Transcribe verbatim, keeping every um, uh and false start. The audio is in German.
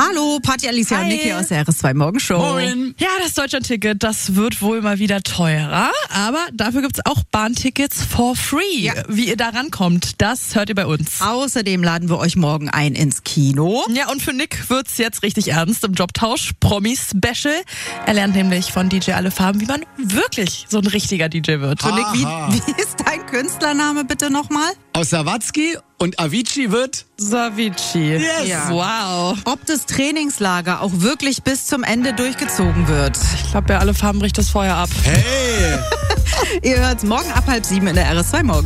Hallo, Party Alicia und Niki aus der R S zwei Morgenshow. Moin. Ja, das Deutschlandticket, das wird wohl mal wieder teurer, aber dafür gibt's auch Bahntickets for free. Ja. Wie ihr da rankommt, das hört ihr bei uns. Außerdem laden wir euch morgen ein ins Kino. Ja, und für Nick wird's jetzt richtig ernst im Jobtausch. Promi-Special. Er lernt nämlich von D J Alle Farben, wie man wirklich so ein richtiger D J wird. So, Nick, wie, wie ist dein Künstlername bitte nochmal? Aus Sawatzki und Avicii wird... Savici. Yes. Ja. Wow. Ob das Trainingslager auch wirklich bis zum Ende durchgezogen wird. Ich glaube, bei Alle Farben bricht das Feuer ab. Hey! Ihr hört's morgen ab halb sieben in der R S zwei Morgen.